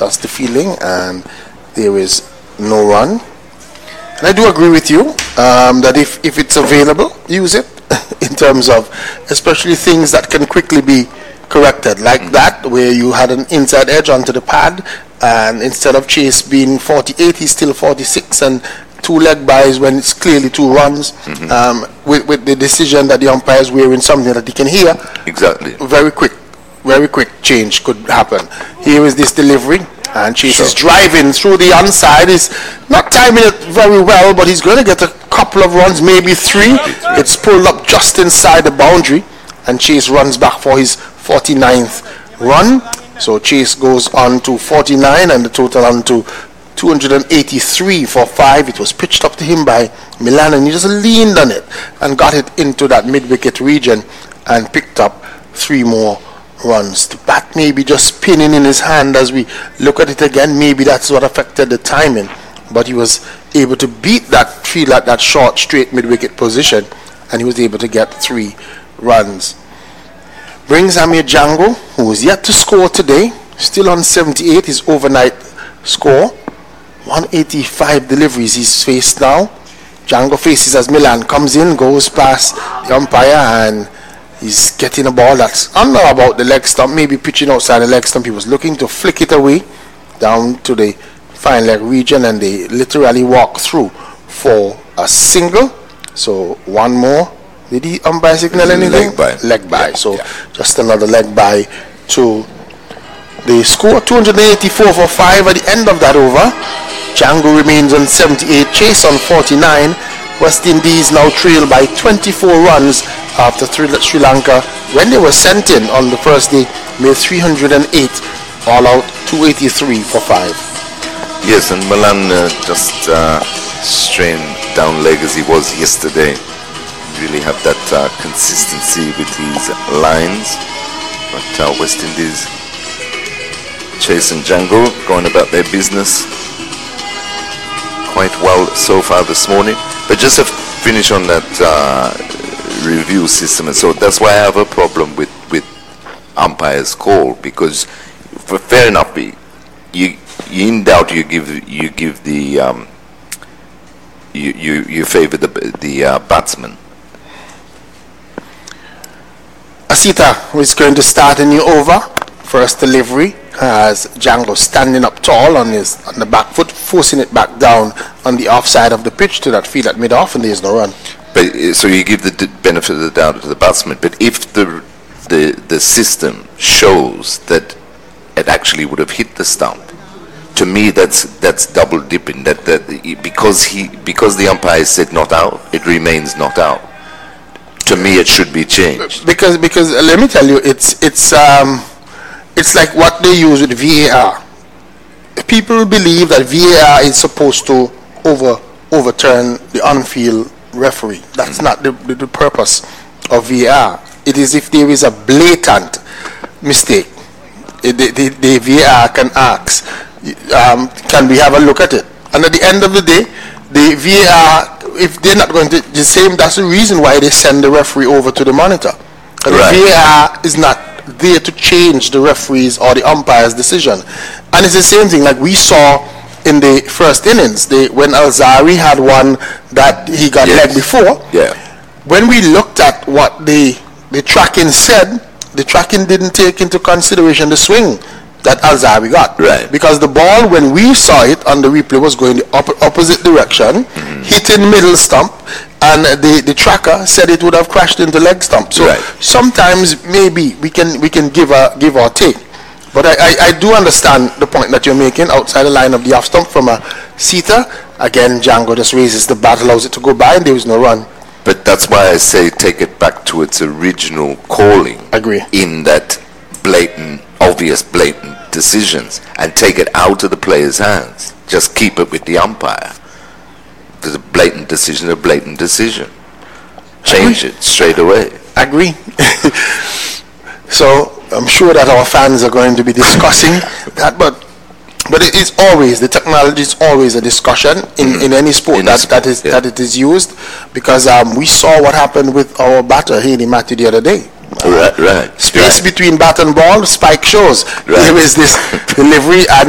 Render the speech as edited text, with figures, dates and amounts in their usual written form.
adjust the fielding, and there is no run. And I do agree with you that if it's available, use it in terms of especially things that can quickly be corrected, like that where you had an inside edge onto the pad, and instead of Chase being 48, he's still 46, and 2 leg buys when it's clearly 2 runs, with the decision that the umpire is wearing something that he can hear. Exactly. Very quick change could happen. Here is this delivery, and Chase is driving through the onside. He's not timing it very well, but he's going to get a couple of runs, maybe 3. It's pulled up just inside the boundary, and Chase runs back for his 49th run. So Chase goes on to 49, and the total on to 283 for 5. It was pitched up to him by Milan, and he just leaned on it and got it into that mid-wicket region and picked up 3 more runs. The bat maybe just spinning in his hand as we look at it again. Maybe that's what affected the timing, but he was able to beat that field at that short straight mid-wicket position, and he was able to get 3 runs. Brings Amir Django, who is yet to score today, still on 78, his overnight score. 185 deliveries he's faced now. Django faces as Milan comes in, goes past the umpire, and he's getting a ball that's under about the leg stump, maybe pitching outside the leg stump. He was looking to flick it away down to the fine leg region, and they literally walk through for a single. So 1 more. Did the umpire signal anything? Leg by. Yeah, so just another leg by to the score. 284 for 5 at the end of that over. Django remains on 78, Chase on 49. West Indies now trail by 24 runs after Sri Lanka, when they were sent in on the first day, made 308, all out 283 for 5. Yes, and Milan just strained down leg as he was yesterday. Really have that consistency with his lines. But West Indies, Chase and Django going about their business quite well so far this morning. But just to finish on that review system, and so that's why I have a problem with umpire's call, because fair enough, you in doubt you give the you favor the batsman. Asita, who is going to start a new over. First delivery has Django standing up tall on the back foot, forcing it back down on the offside of the pitch to that field at mid-off, and there's no run. But so you give the benefit of the doubt to the batsman. But if the system shows that it actually would have hit the stump, to me that's double dipping. That because the umpire said not out, it remains not out. To me, it should be changed. Because let me tell you, it's like what they use with VAR. People believe that VAR is supposed to overturn the on-field referee. That's not the purpose of VAR. It is if there is a blatant mistake, the VAR can ask, can we have a look at it? And at the end of the day, the VAR, if they're not going to the same, that's the reason why they send the referee over to the monitor. And right. The VAR is not there to change the referee's or the umpire's decision. And it's the same thing like we saw in the first innings, when Alzari had one that he got leg before. Yeah. When we looked at what the tracking said, the tracking didn't take into consideration the swing that Alzari got. Right. Because the ball, when we saw it on the replay, was going the opposite direction, hitting middle stump, and the tracker said it would have crashed into leg stump. So sometimes maybe we can give or take. But I do understand the point that you're making outside the line of the off stump from a seater. Again, Django just raises the bat, allows it to go by, and there is no run. But that's why I say take it back to its original calling. Agree. In that obvious blatant decisions, and take it out of the player's hands. Just keep it with the umpire. If there's a blatant decision. Change it straight away. Agree. So I'm sure that our fans are going to be discussing that, but it is always, the technology is always a discussion in any sport that it is used, because we saw what happened with our batter Haley Matthew the other day. Right. Space between bat and ball, spike shows. There is this delivery, and